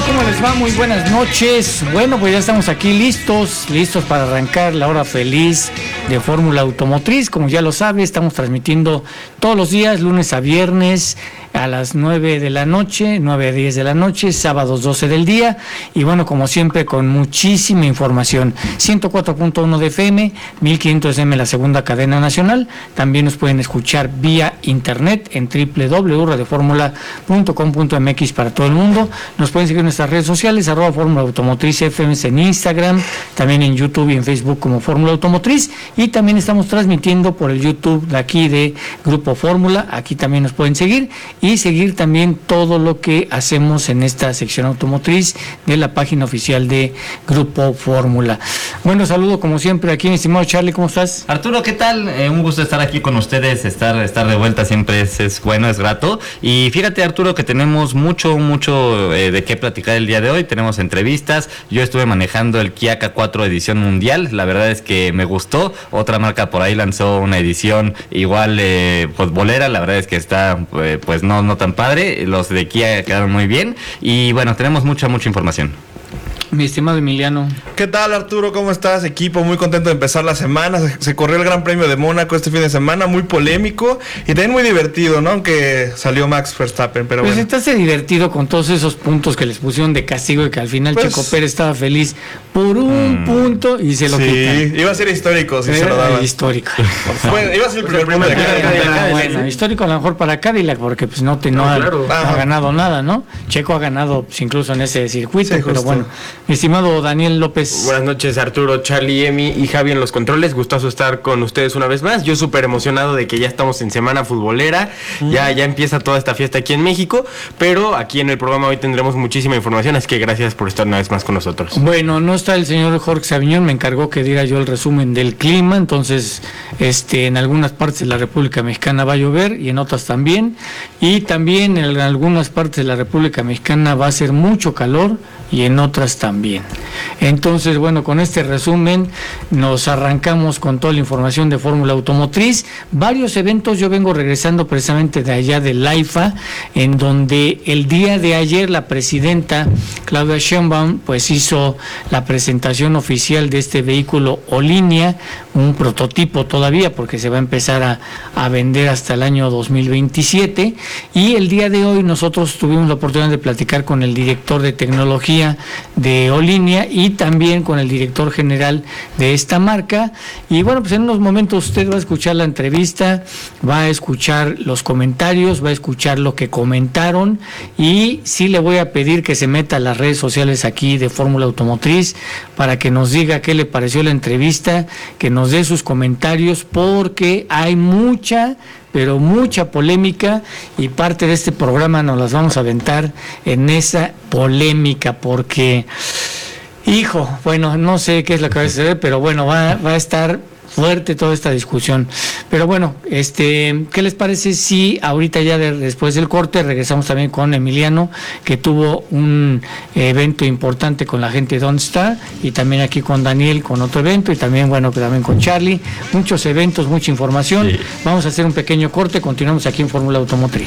¿Cómo les va? Muy buenas noches. Bueno, pues ya estamos aquí listos para arrancar la hora feliz de Fórmula Automotriz. Como ya lo sabe, estamos transmitiendo todos los días, lunes a viernes, a las 9 de la noche, 9 a 10 de la noche, sábados 12 del día, y bueno, como siempre, con muchísima información. 104.1 de FM, 1500 M la segunda cadena nacional. También nos pueden escuchar vía internet en www.radioformula.com.mx para todo el mundo. Nos pueden seguir en nuestras redes sociales, @Fórmula Automotriz FM en Instagram, también en YouTube y en Facebook como Fórmula Automotriz, y también estamos transmitiendo por el YouTube de aquí de Grupo Fórmula. Aquí también nos pueden seguir y seguir también todo lo que hacemos en esta sección automotriz de la página oficial de Grupo Fórmula. Bueno, saludo como siempre aquí, mi estimado Charlie, ¿cómo estás? Arturo, ¿qué tal? Un gusto estar aquí con ustedes, estar de vuelta siempre es bueno, es grato. Y fíjate, Arturo, que tenemos mucho de qué platicar el día de hoy. Tenemos entrevistas. Yo estuve manejando el Kia K4 edición mundial. La verdad es que me gustó. Otra marca por ahí lanzó una edición igual bolera. La verdad es que está pues no tan padre. Los de Kia quedaron muy bien. Y bueno, tenemos mucha información. Mi estimado Emiliano. ¿Qué tal, Arturo? ¿Cómo estás, equipo? Muy contento de empezar la semana. Se corrió el Gran Premio de Mónaco este fin de semana, muy polémico y también muy divertido, ¿no? Aunque salió Max Verstappen, pero pues bueno. Estás divertido con todos esos puntos que les pusieron de castigo y que al final pues, Checo Pérez estaba feliz por un punto y se lo quitan. Sí, iba a ser histórico si se lo daban. Histórico. Bueno, iba a ser el primer premio de Cadillac. Bueno, histórico a lo mejor para Cadillac porque pues no ha ganado nada, ¿no? Checo ha ganado pues, incluso en ese circuito, sí, pero bueno. Mi estimado Daniel López. Buenas noches, Arturo, Charlie, Emi y Javi en los controles. Gustoso estar con ustedes una vez más. Yo súper emocionado de que ya estamos en semana futbolera. Ya empieza toda esta fiesta aquí en México. Pero aquí en el programa hoy tendremos muchísima información. Así que gracias por estar una vez más con nosotros. Bueno, no está el señor Jorge Saviñón. Me encargó que diera yo el resumen del clima. Entonces, en algunas partes de la República Mexicana va a llover y en otras también. Y también en algunas partes de la República Mexicana va a hacer mucho calor y en otras también. Entonces, bueno, con este resumen nos arrancamos con toda la información de Fórmula Automotriz. Varios eventos, yo vengo regresando precisamente de allá del AIFA, en donde el día de ayer la presidenta Claudia Sheinbaum pues hizo la presentación oficial de este vehículo Olinia, un prototipo todavía porque se va a empezar a vender hasta el año 2027, y el día de hoy nosotros tuvimos la oportunidad de platicar con el director de tecnología de Olinia y también con el director general de esta marca. Y bueno, pues en unos momentos usted va a escuchar la entrevista, va a escuchar los comentarios, va a escuchar lo que comentaron, y sí le voy a pedir que se meta a las redes sociales aquí de Fórmula Automotriz para que nos diga qué le pareció la entrevista, que nos dé sus comentarios, porque hay mucha polémica y parte de este programa nos las vamos a aventar en esa polémica porque, bueno, no sé qué es lo que va a suceder, pero bueno, va a estar fuerte toda esta discusión. Pero bueno, ¿qué les parece si ahorita ya después del corte regresamos también con Emiliano, que tuvo un evento importante con la gente de Don't Star, y también aquí con Daniel con otro evento, y también, bueno, también con Charlie, muchos eventos, mucha información. Sí. Vamos a hacer un pequeño corte, continuamos aquí en Fórmula Automotriz.